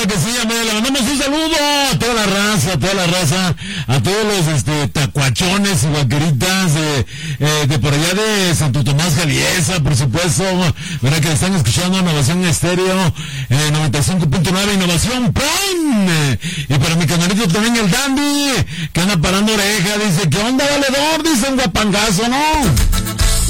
Claro que sí, amigo, le mandamos un saludo a toda la raza, a todos los tacuachones y vaqueritas de por allá de Santo Tomás Jaliesa, por supuesto, verá que están escuchando Innovación Estéreo, 95.9 Innovación Prime, y para mi canalito también el Dandy, que anda parando oreja, dice, ¿qué onda, valedor? Dice un guapangazo, ¿no?